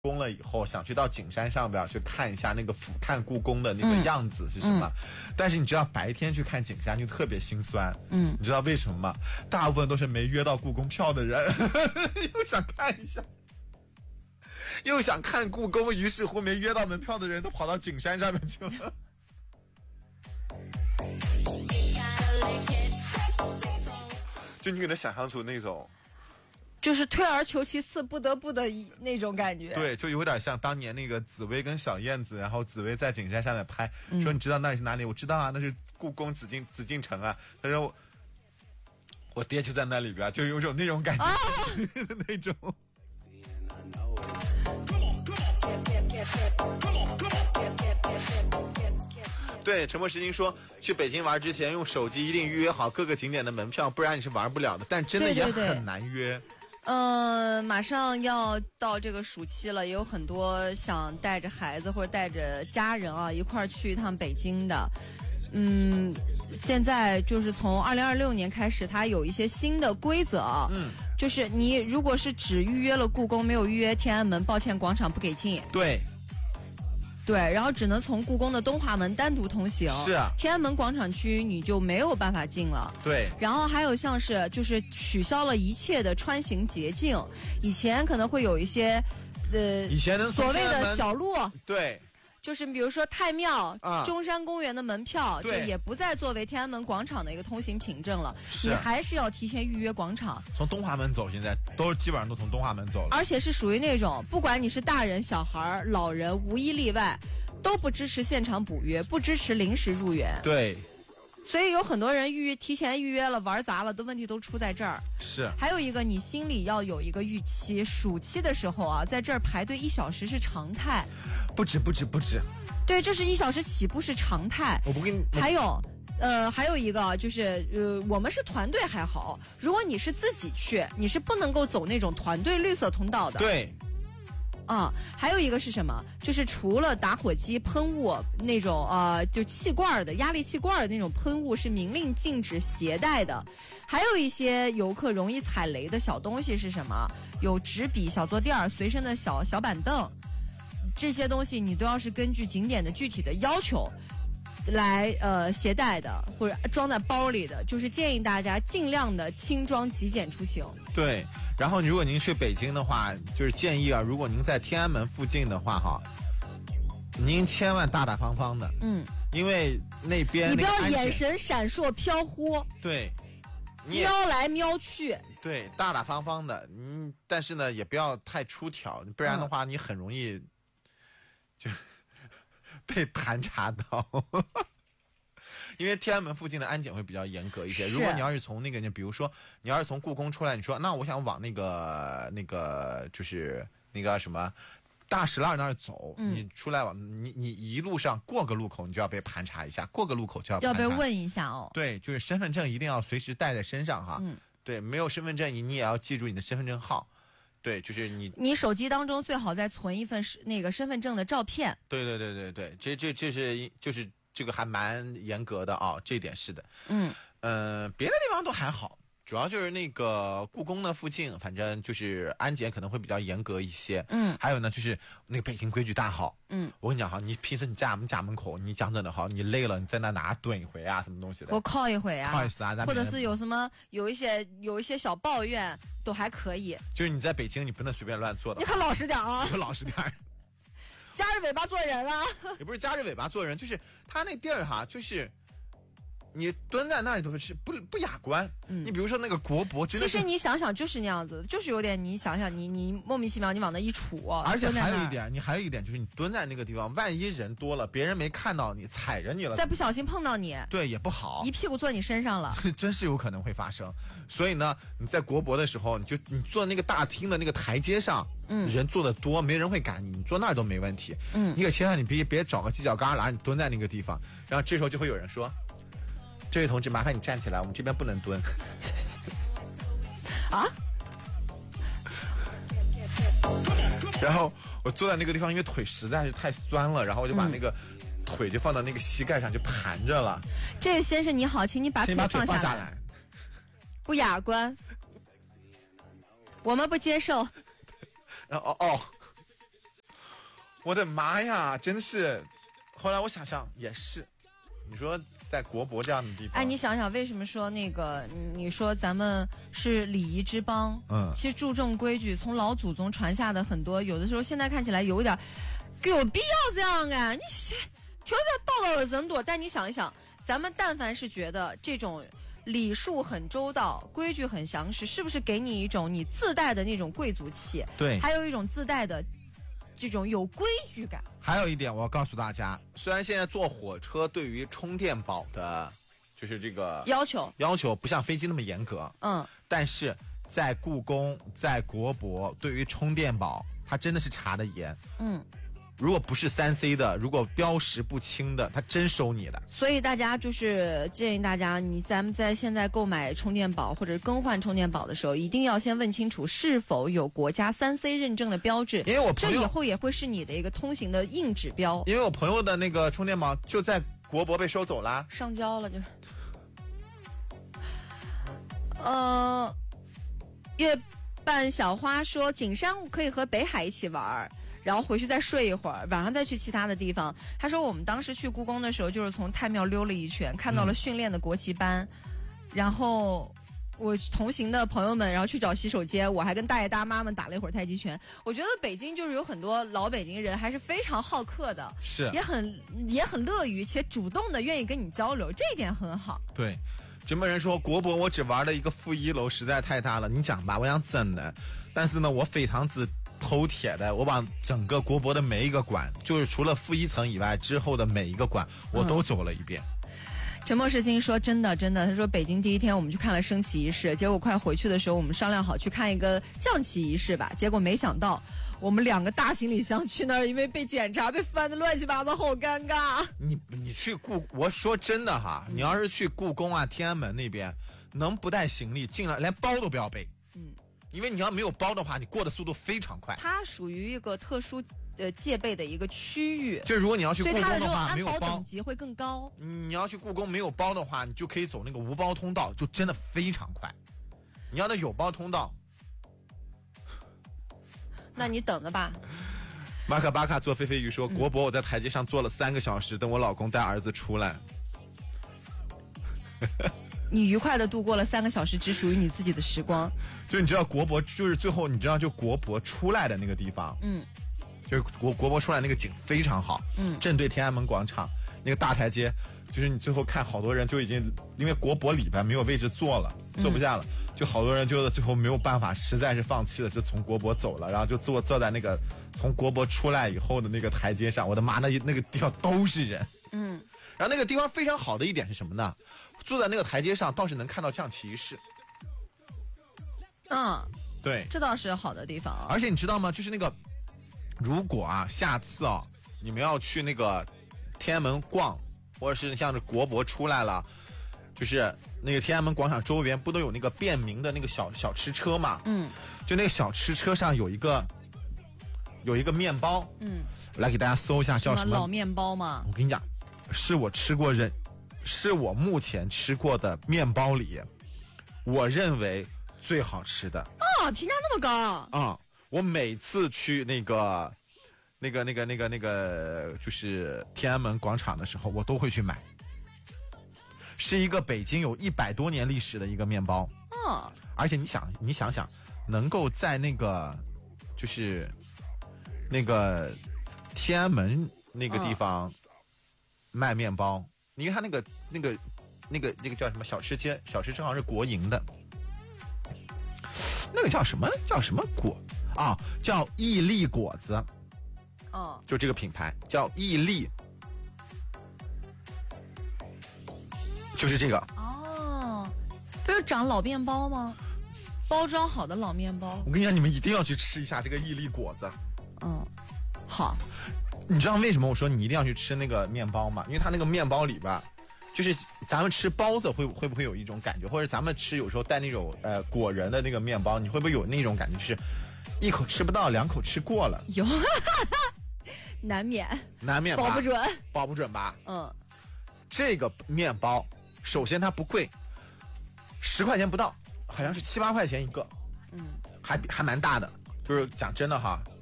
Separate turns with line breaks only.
宫了以后，想去到景山上边去看一下那个俯瞰故宫的那个样子是什么。但是你知道白天去看景山就特别心酸。你知道为什么吗？大部分都是没约到故宫票的人，又想看一下，又想看故宫，于是乎没约到门票的人都跑到景山上面去了。就你给他想象出那种。
就是退而求其次，不得不的那种感觉。
对，就有点像当年那个紫薇跟小燕子，然后紫薇在景山上面拍，说你知道那是哪里？我知道啊，那是故宫紫禁城啊。他说我爹就在那里边，就有种那种感觉，那种。对，沉默时间说去北京玩之前用手机一定预约好各个景点的门票，不然你是玩不了的。但真的也很难约。
马上要到这个暑期了，也有很多想带着孩子或者带着家人啊一块儿去一趟北京的。现在就是从2026年开始，它有一些新的规则啊。就是你如果是只预约了故宫，没有预约天安门，抱歉，广场不给进。对，然后只能从故宫的东华门单独通行。
是啊，
天安门广场区你就没有办法进了。
对，
然后还有像是就是取消了一切的穿行捷径，以前可能会有一些
以前的
所谓的小路。
对。
就是比如说太庙、中山公园的门票，就也不再作为天安门广场的一个通行凭证了。你还是要提前预约广场。
从东华门走，现在基本上都从东华门走了。
而且是属于那种，不管你是大人、小孩、老人，无一例外，都不支持现场补约，不支持临时入园。
对。
所以有很多人提前预约了，玩砸了，的问题都出在这儿。
是。
还有一个，你心里要有一个预期，暑期的时候啊，在这儿排队1小时是常态。
不止。
对，这是1小时起步是常态。
我不跟你。
还有一个就是我们是团队还好，如果你是自己去，你是不能够走那种团队绿色通道的。
对。
还有一个是什么？就是除了打火机喷雾那种就气罐的压力气罐的那种喷雾是明令禁止携带的。还有一些游客容易踩雷的小东西是什么？有纸笔、小坐垫、随身的小板凳，这些东西你都要是根据景点的具体的要求来携带的，或者装在包里的，就是建议大家尽量的轻装极简出行。
对，然后如果您去北京的话，就是建议啊，如果您在天安门附近的话哈，您千万大大方方的，因为那边
你不要眼神闪烁飘忽，
对，
瞄来瞄去，
对，大大方方的，但是呢也不要太出挑，不然的话你很容易就被盘查到。因为天安门附近的安检会比较严格一些。如果你要是从那个，比如说你要是从故宫出来，你说那我想往那个就是那个什么大石栏那儿走，你出来往你一路上过个路口，你就要被盘查一下，过个路口就要
被问一下哦。
对，就是身份证一定要随时带在身上哈。对，没有身份证你也要记住你的身份证号。对，就是你
手机当中最好再存一份那个身份证的照片。
对，这是就是这个还蛮严格的啊，这一点是的。别的地方都还好，主要就是那个故宫的附近，反正就是安检可能会比较严格一些。还有呢，就是那个北京规矩大好。我跟你讲哈，你平时你家门口你讲真的好，你累了你在那哪蹲一回啊，什么东西的，
我靠一回啊，
靠一次啊，
或者是有一些小抱怨都还可以。
就是你在北京你不能随便乱做的，
你可老实点啊，
你可老实点。
夹着尾巴做人啊，
也不是夹着尾巴做人，就是他那地儿哈，就是你蹲在那里头是不雅观。你比如说那个国博，
其实你想想就是那样子，就是有点你想想你莫名其妙你往那一杵。
而且还有一点就是你蹲在那个地方，万一人多了，别人没看到你踩着你了，
再不小心碰到你，
对也不好，
一屁股坐你身上了，
真是有可能会发生。所以呢，你在国博的时候，你坐那个大厅的那个台阶上。人坐的多，没人会赶你，你坐那儿都没问题。你可千万你别找个犄角旮旯，你蹲在那个地方，然后这时候就会有人说：“这位同志，麻烦你站起来，我们这边不能蹲。”
啊？
然后我坐在那个地方，因为腿实在是太酸了，然后我就把那个腿就放到那个膝盖上，就盘着了。
这位先生你好，请你把腿放下来。不雅观，我们不接受。
我的妈呀，真是！后来我想想也是，你说在国博这样的地方，
哎，你想想为什么说那个？你说咱们是礼仪之邦，其实注重规矩，从老祖宗传下的很多，有的时候现在看起来有一点，有必要这样啊？你条条道道的人多，但你想一想，咱们但凡是觉得这种礼数很周到，规矩很详实，是不是给你一种你自带的那种贵族气？
对，
还有一种自带的这种有规矩感。
还有一点，我要告诉大家，虽然现在坐火车对于充电宝的，就是这个要求不像飞机那么严格，但是在故宫、在国博，对于充电宝，它真的是查的严，如果不是3C 的，如果标识不清的，他真收你的。
所以大家就是建议大家，咱们在现在购买充电宝或者更换充电宝的时候，一定要先问清楚是否有国家3C 认证的标志，
因为我朋友
这以后也会是你的一个通行的硬指标。
因为我朋友的那个充电宝就在国博被收走了，
上交了就是。月半小花说，景山可以和北海一起玩。然后回去再睡一会儿，晚上再去其他的地方。他说我们当时去故宫的时候，就是从太庙溜了一圈，看到了训练的国旗班，然后我同行的朋友们，然后去找洗手间，我还跟大爷大妈们打了一会儿太极拳。我觉得北京就是有很多老北京人还是非常好客的，
是
也很乐于且主动的愿意跟你交流，这一点很好。
对。这么人说国博我只玩了一个负1楼，实在太大了。你讲吧，我想真的，但是呢，我非常之头铁的，我把整个国博的每一个馆，就是除了负1层以外之后的每一个馆，我都走了一遍。
沉默是金说真的，他说北京第一天我们去看了升旗仪式，结果快回去的时候，我们商量好去看一个降旗仪式吧，结果没想到我们2个大行李箱去那儿，因为被检查被翻得乱七八糟，好尴尬。
你去我说真的哈，你要是去故宫啊、天安门那边，能不带行李尽量连包都不要背。因为你要没有包的话，你过的速度非常快。它
属于一个特殊戒备的一个区域，
就如果你要去故宫的话，没有包，
安保等级会更高。
你要去故宫没有包的话，你就可以走那个无包通道，就真的非常快。你要那有包通道，
那你等着吧。
马可巴卡做飞飞鱼说，国博我在台阶上坐了3个小时，等我老公带儿子出来。
你愉快的度过了3个小时只属于你自己的时光。
就你知道国博就是最后你知道就国博出来的那个地方，就是国博出来那个景非常好，正对天安门广场那个大台阶，就是你最后看好多人就已经因为国博里边没有位置坐了，坐不下了，就好多人就最后没有办法，实在是放弃了，就从国博走了，然后就坐在那个从国博出来以后的那个台阶上，我的妈，那个地方都是人，然后那个地方非常好的一点是什么呢？坐在那个台阶上倒是能看到降旗仪式。对，
这倒是好的地方。
而且你知道吗？就是那个，如果啊，下次啊，你们要去那个天安门逛，或者是像是国博出来了，就是那个天安门广场周边不都有那个便民的那个小吃车嘛？就那个小吃车上有一个面包，来给大家搜一下叫什么
老面包吗？
我跟你讲，是我目前吃过的面包里，我认为最好吃的。
评价那么高
我每次去那个就是天安门广场的时候，我都会去买。是一个北京有100多年历史的一个面包。而且你想想，能够在那个就是那个天安门那个地方卖面包，因为它那个叫什么小吃街，小吃街好像是国营的。那个叫什么果啊？叫毅力果子。就这个品牌叫毅力，就是这个。
不是长老面包吗？包装好的老面包。
我跟你讲，你们一定要去吃一下这个毅力果子。
好。
你知道为什么我说你一定要去吃那个面包吗？因为它那个面包里边，就是咱们吃包子会不会有一种感觉，或者咱们吃有时候带那种果仁的那个面包，你会不会有那种感觉，就是一口吃不到，2口吃过了？
有，难免
吧，
保不准
吧？这个面包首先它不贵，10块钱不到，好像是7、8块钱一个，还蛮大的。就是讲真的哈，